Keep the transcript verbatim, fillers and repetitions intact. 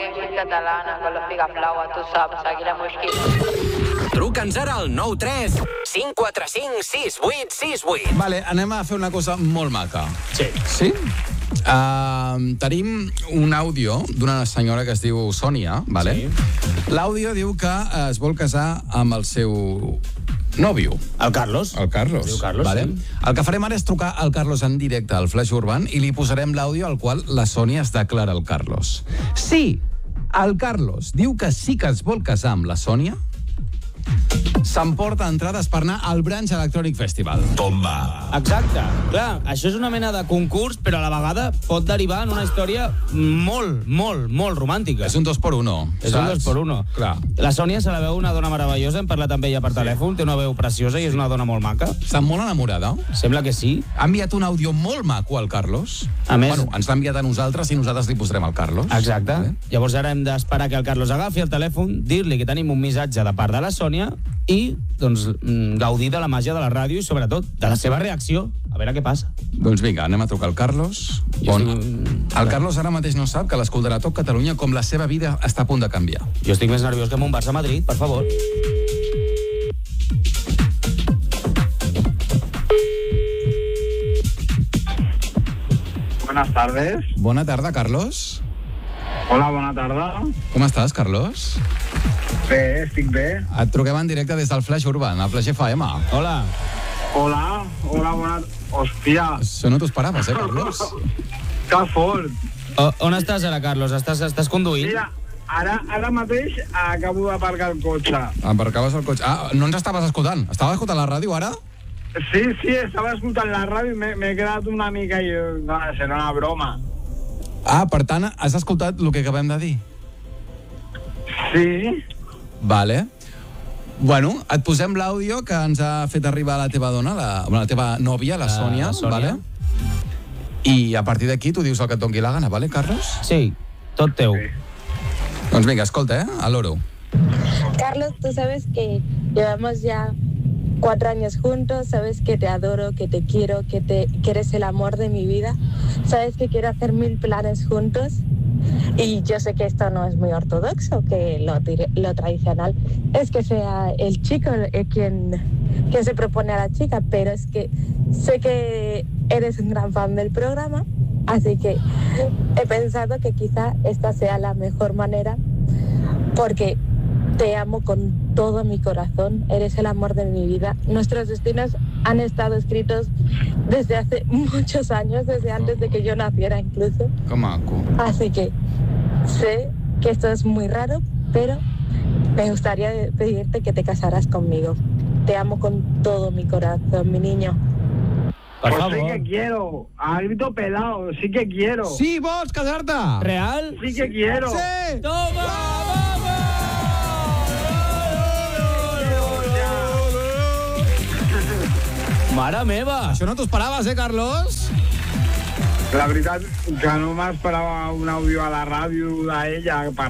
yo soy catalana, con los pigaflauas, tú sabes, aquí la mosquita. Truca'ns ara al nou tres cinc quatre cinc sis vuit sis vuit. Vale, anem a fer una cosa molt maca. Sí. Sí? Uh, tenim un àudio d'una senyora que es diu Sònia, vale? Sí. L'àudio diu que es vol casar amb el seu nòvio. El Carlos. El Carlos. Es diu Carlos, vale? sí. El que farem ara és trucar al Carlos en directe al Flash Urban i li posarem l'àudio al qual la Sònia es declara al Carlos. Si el Carlos diu que sí que es vol casar amb la Sònia, s'emporta entrades per anar al Branch Electronic Festival. Tomba. Exacte. Clar, això és una mena de concurs, però a la vegada pot derivar en una història molt, molt, molt romàntica. És un dos por uno. És un dos por uno. Clar. La Sònia se la veu una dona meravellosa, hem parlat amb ella per telèfon, té una veu preciosa i és una dona molt maca. Està molt enamorada. Sembla que sí. Ha enviat un àudio molt maco al Carlos. A més- Bueno, ens l'ha enviat a nosaltres i nosaltres li posarem al Carlos. Exacte. Vale? Llavors ara hem d'esperar que el Carlos agafi el telèfon, dir-li que tenim un missatge de part de la Sònia i, doncs, mm, gaudir de la màgia de la ràdio i, sobretot, de la seva reacció. A veure què passa. Doncs vinga, anem a trucar al Carlos. Jo Bon. estic- El Carlos ara mateix no sap que l'escoltarà tot Catalunya com la seva vida està a punt de canviar. Jo estic més nerviós que amb un Barça-Madrid, per favor. Buenas tardes. Bona tarda, Carlos. Hola, bona tarda. Com estàs, Carlos? Bé, estic bé. Et truquem en directe des del Flash Urban, al Flash F M. Hola. Hola, hola, bona... Hòstia, Això no t'ho esperaves, eh, Carlos? que fort. O, on estàs ara, Carlos? Estàs, estàs conduint? Mira, ara, ara mateix acabo d'aparcar el cotxe. Aparcaves el cotxe. Ah, no ens estaves escoltant. Estaves escoltant la ràdio ara? Sí, sí, estava escoltant la ràdio i m'he m'he quedat una mica i... No, serà una broma. Ah, per tant, has escoltat el que acabem de dir? Sí, Vale. Bueno, et posem l'àudio que ens ha fet arribar la teva dona, la, bueno, la teva nòvia, la, La Sònia, Sònia. vale? I a partir d'aquí tu dius el que et doni la gana, vale, Carlos? Sí, tot teu. Sí. Doncs vinga, escolta, eh, a l'oro. Carlos, tú sabes que llevamos ya cuatro años juntos, sabes que te adoro, que te quiero, que, te, que eres el amor de mi vida, sabes que quiero hacer mil planes juntos y yo sé que esto no es muy ortodoxo, que lo, dir- lo tradicional es que sea el chico eh, quien, quien se propone a la chica, pero es que sé que eres un gran fan del programa, así que he pensado que quizá esta sea la mejor manera porque te amo con todo mi corazón, eres el amor de mi vida. Nuestros destinos han estado escritos desde hace muchos años, desde antes de que yo naciera incluso. Que maco. Así que sé que esto es muy raro, pero me gustaría pedirte que te casaras conmigo. Te amo con todo mi corazón, mi niño. Per pues sí favor. que quiero. A grito pelado, sí que quiero. Sí, vols casar-te? Real? Sí que quiero. Sí! Toma! Mare meva! Això no t'ho esperaves, eh, Carlos? La veritat que no m'esperava un àudio a la ràdio d'ella per